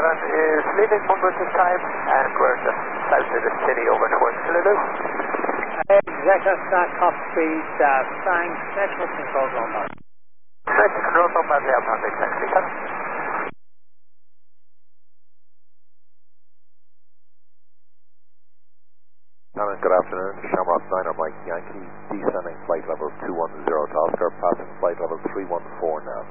is leaving Mumbai this time, and we're just south of the city over towards Honolulu. Executive Stack Top Speed, thanks. Network control on that. Network control on that, yeah, perfect, thanks, Peter. Good afternoon, Shamrock 9 Mike Yankee, descending flight level 210 to Oscar, passing flight level 314 now.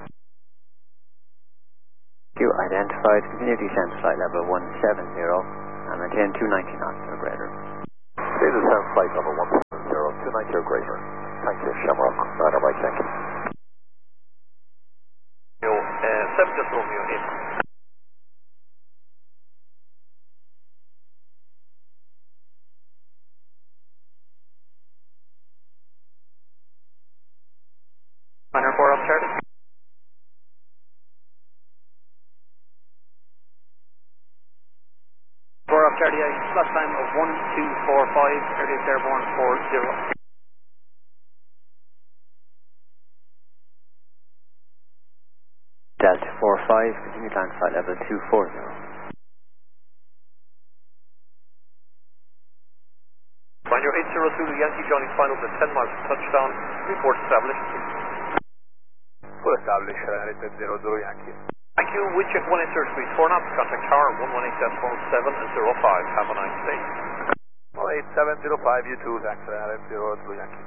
You identified, continue descent flight level 170 and maintain 290 knots or greater. Please descend flight level 170, 290 or greater. Thank you, Shamrock 9 Mike Yankee. 7 just Romeo in. Minor 4 up Charlie. 4 up Charlie, flight time of 1245, earliest airborne 40. Delta 45, continue climb flight level 240. Minor 80 Zulu Yankee, joining final to 10 miles from touchdown, report established. Full established, headed 0 Zulu Yankee. Thank you, Windcheck 180 speed 4 knots, contact tower 118.7 and 05, have a nice day. 18705, you too, thanks, headed 0 Zulu Yankee.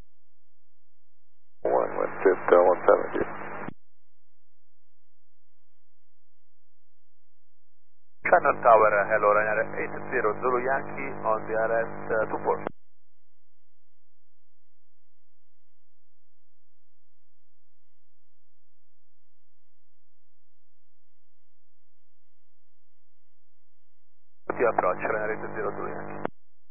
170. Shannon Tower, hello, Ryanair 80 Zulu Yankee on the RS 24. The approach, Ryanair 80 Zulu Yankee.